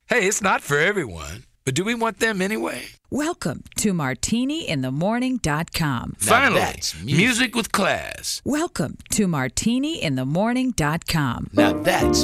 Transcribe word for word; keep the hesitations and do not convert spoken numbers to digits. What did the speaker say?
Hey, it's not for everyone, but do we want them anyway? Welcome to Martini In The Morning dot com. Finally, that's music. music with class. Welcome to Martini In The Morning dot com. Now that's